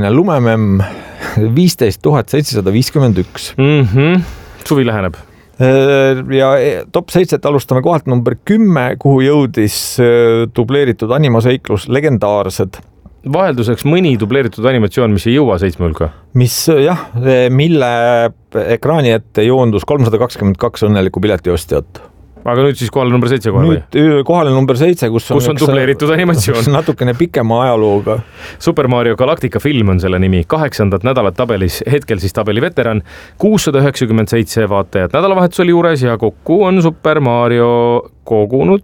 Lumememm 15 751. Suvi läheneb. Ja top 7 alustame kohalt number 10, kuhu jõudis dubleeritud animaseiklus Legendaarsed. Vahelduseks mõni dubleeritud animatsioon, mis ei jõua 7 hulka. Mille ekraani ette joondus 322 õnnelikku piletiostjat. Aga nüüd siis kohale number 7 kohe või? Nüüd kohale number 7, kus on dubleeritud animatsioon. Natukene pikema ajalooga. Super Mario Galactica film on selle nimi. 8. nädalat tabelis, hetkel siis tabeli veteran. 697 vaatajat nädalavahetusel juures ja kokku on Super Mario kogunud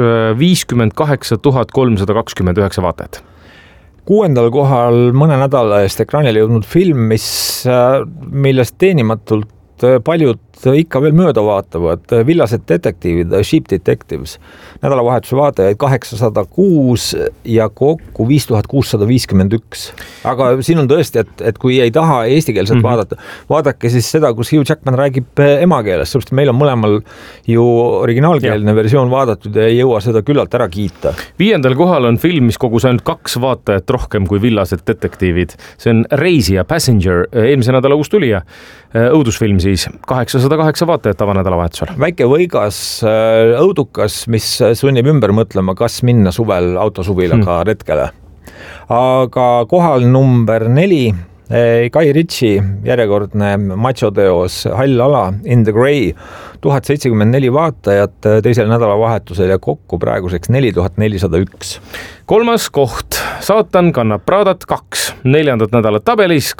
58 329 vaatajat. 6. kohal mõne nädala eest ekraanile jõudnud film, millest teenimatult paljud ikka veel mööda vaatavad. Villased detektiivid, Sheep Detectives. Nädalavahetuse vaatajaid 806 ja kokku 5651. Aga siin on tõesti, et kui ei taha eestikeelset vaadata, vaadake siis seda, kus Hugh Jackman räägib emakeeles, sest meil on mõlemal ju originaalkeelne versioon vaadatud ja ei jõua seda küllalt ära kiita. 5. kohal on film, mis kogus ainult 2 vaatajat rohkem kui Villased detektiivid. See on Reisija, Passenger, eelmise nädala uus tulija. Õudusfilm siis, 808 vaatajat avanädalavahetusel. Väike võigas õudukas, mis sunnib ümber mõtlema, kas minna suvel autosuvilaga retkele. Aga kohal number 4, Guy Ritchie järjekordne machoteos Hall ala, In the Grey, 1074 vaatajat teisel nädalavahetusel ja kokku praeguseks 4401. 3. koht, Saatan kannab Pradat 2, 4. nädalat tabelis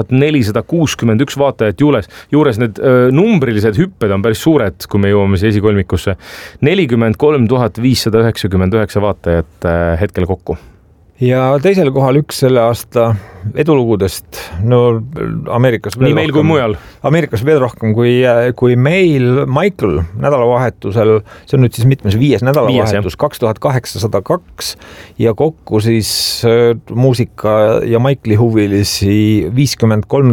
2461 vaatajat juures need numbrilised hüpped on päris suured, kui me jõuame siia esikolmikusse. 43 599 vaatajat hetkel kokku. Ja teisel kohal üks selle aasta edulugudest, Ameerikas veel nii meil rohkem, kui mujal. Ameerikas veel rohkem kui meil. Michael nädalavahetusel, see on nüüd siis mitmes 5. nädalavahetus, 2802 ja kokku siis muusika ja Michaeli huvilisi 53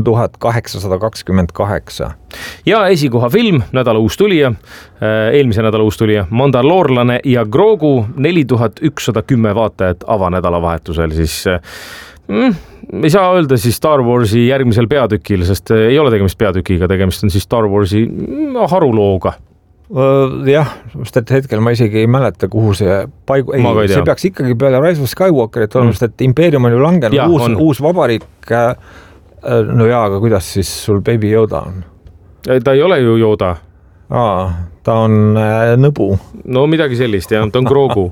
828. Ja esikoha film, nädala uus tulija, eelmise nädala uus tulija, Mandaloorlane ja Grogu, 4110 vaatajat avanädalavahetusel siis ei saa öelda siis Star Warsi järgmisel peatükil, sest ei ole tegemist peatükiga, tegemist on siis Star Warsi harulooga. Jah, sest et hetkel ma isegi ei mäleta, kuhu see see peaks ikkagi peale Rise of Skywalkerit olema, sest et Imperium on ju langenud, uus vabariik. No jaa, aga kuidas siis sul Baby Yoda on? Ta ei ole ju Yoda. Ta on nõbu. No midagi sellist, jah, ta on Grogu.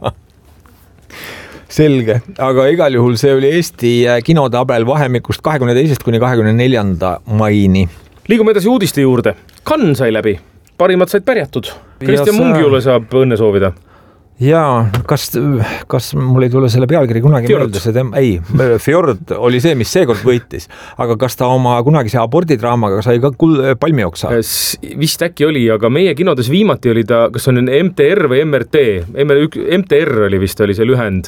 Selge, aga igal juhul see oli Eesti kinotabel vahemikust 22. kuni 24. maini. Liigume edasi uudiste juurde. Cannes sai läbi, parimad said pärjatud. Kristjan Mungiule saab õnne soovida. Jaa, kas mul ei tule selle pealkiri kunagi meelde? Fjord oli see, mis seekord võitis, aga kas ta oma kunagise abordidraamaga sai ka palmioksa? Vist äkki oli, aga meie kinodes viimati oli ta, kas on MTR või MRT? MTR oli vist, oli see lühend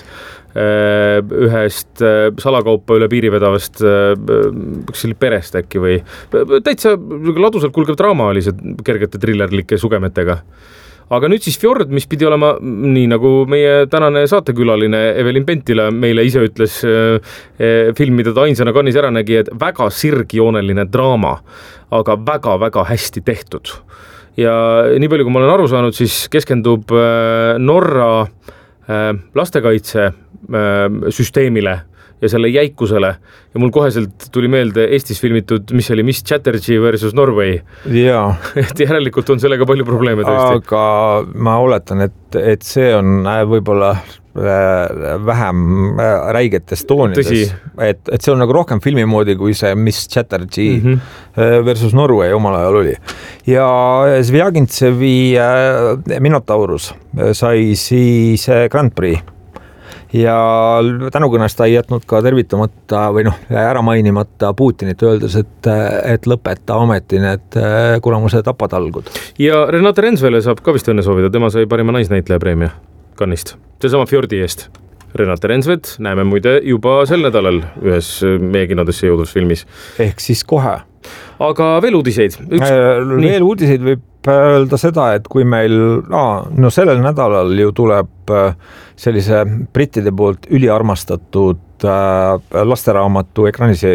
ühest salakaupa üle piiri vedavast perest äkki või täitsa ladusalt kulgev draama oli see kergete thrillerlike sugemetega. Aga nüüd siis Fjord, mis pidi olema nii nagu meie tänane saatekülaline Evelin Pentila meile ise ütles film, mida ta ainsana Cannes'is ära nägi, et väga sirgjooneline draama, aga väga-väga hästi tehtud. Ja nii palju, kui ma olen aru saanud, siis keskendub Norra lastekaitse süsteemile ja selle jäikusele. Ja mul koheselt tuli meelde Eestis filmitud, mis oli Miss Chatterjee versus Norway. Jaa. Et järelikult on sellega palju probleeme tõesti. Aga ma oletan, et see on võib-olla vähem räigetes toonides. Et see on nagu rohkem filmi moodi, kui see Miss Chatterjee versus Norway omal ajal oli. Ja Zvjagintsevi Minotaurus sai siis Grand Prix. Ja tänukõnest ta ei jätnud ka tervitamata või ära mainimata Putinit öeldes, et lõpeta ometi need kuramuse tapatalgud. Ja Renate Rensvele saab ka vist õnne soovida, tema sai parima naisnäitleja preemia Cannes'ist. See sama Fjordi eest. Renate Rensved näeme muide juba sel nädalal ühes meie kinodesse jõudus filmis. Ehk siis kohe. Aga veel uudiseid? Veel uudiseid võib öelda seda, et kui meil sellel nädalal ju tuleb sellise brittide poolt üliarmastatud lasteraamatu ekraaniseeria